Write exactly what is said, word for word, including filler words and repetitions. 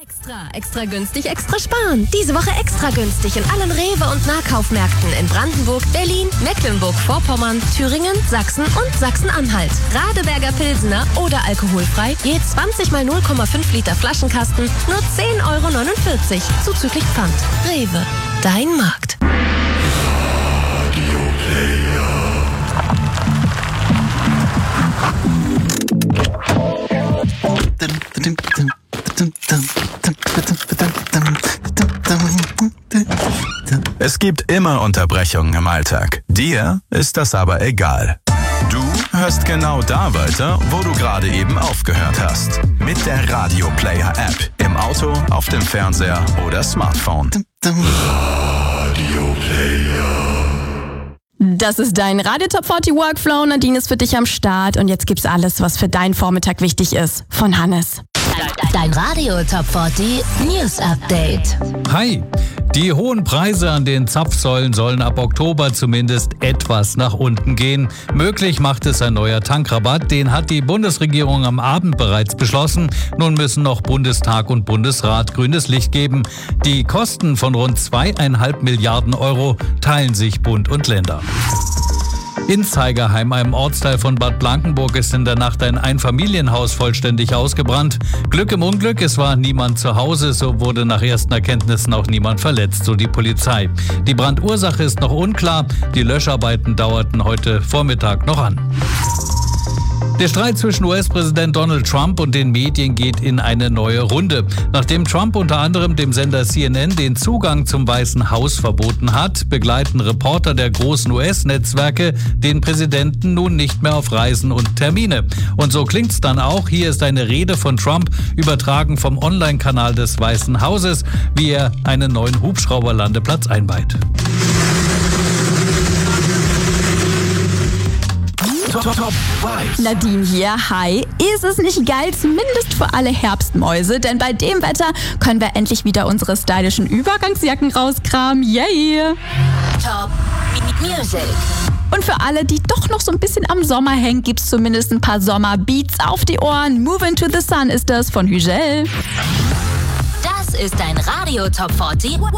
Extra, extra günstig, extra sparen. Diese Woche extra günstig in allen Rewe- und Nahkaufmärkten in Brandenburg, Berlin, Mecklenburg-Vorpommern, Thüringen, Sachsen und Sachsen-Anhalt. Radeberger Pilsener oder alkoholfrei, je zwanzig mal null Komma fünf Liter Flaschenkasten, nur zehn Euro neunundvierzig, zuzüglich Pfand. Rewe, dein Markt. Es gibt immer Unterbrechungen im Alltag. Dir ist das aber egal. Du hörst genau da weiter, wo du gerade eben aufgehört hast. Mit der Radio Player App. Im Auto, auf dem Fernseher oder Smartphone. Radio Player. Das ist dein Radio Top vierzig Workflow. Nadine ist für dich am Start. Und jetzt gibt's alles, was für deinen Vormittag wichtig ist. Von Hannes. Dein Radio Top vierzig News Update. Hi! Die hohen Preise an den Zapfsäulen sollen ab Oktober zumindest etwas nach unten gehen. Möglich macht es ein neuer Tankrabatt. Den hat die Bundesregierung am Abend bereits beschlossen. Nun müssen noch Bundestag und Bundesrat grünes Licht geben. Die Kosten von rund zweieinhalb Milliarden Euro teilen sich Bund und Länder. In Zeigerheim, einem Ortsteil von Bad Blankenburg, ist in der Nacht ein Einfamilienhaus vollständig ausgebrannt. Glück im Unglück, es war niemand zu Hause, so wurde nach ersten Erkenntnissen auch niemand verletzt, so die Polizei. Die Brandursache ist noch unklar, die Löscharbeiten dauerten heute Vormittag noch an. Der Streit zwischen U S-Präsident Donald Trump und den Medien geht in eine neue Runde. Nachdem Trump unter anderem dem Sender C N N den Zugang zum Weißen Haus verboten hat, begleiten Reporter der großen U S-Netzwerke den Präsidenten nun nicht mehr auf Reisen und Termine. Und so klingt's dann auch. Hier ist eine Rede von Trump, übertragen vom Online-Kanal des Weißen Hauses, wie er einen neuen Hubschrauberlandeplatz einweiht. Top, Top fünf. Nadine hier, hi. Ist es nicht geil, zumindest für alle Herbstmäuse? Denn bei dem Wetter können wir endlich wieder unsere stylischen Übergangsjacken rauskramen. Yay! Top Music. Und für alle, die doch noch so ein bisschen am Sommer hängen, gibt's zumindest ein paar Sommerbeats auf die Ohren. Move into the Sun ist das von Hügel. Das ist dein Radio Top vierzig